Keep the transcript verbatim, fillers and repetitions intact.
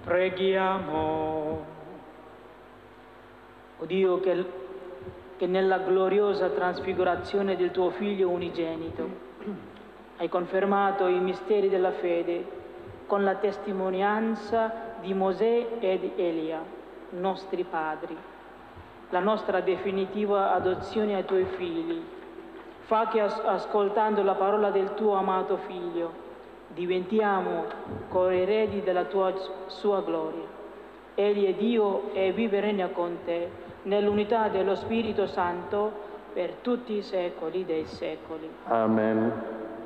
Preghiamo. O Dio, che, che nella gloriosa trasfigurazione del tuo Figlio unigenito hai confermato i misteri della fede con la testimonianza di Mosè ed Elia, nostri padri, la nostra definitiva adozione ai tuoi figli. Fa che as- ascoltando la parola del tuo amato Figlio diventiamo coeredi della tua sua gloria. Egli è Dio e vive e regna con te nell'unità dello Spirito Santo per tutti i secoli dei secoli. Amen.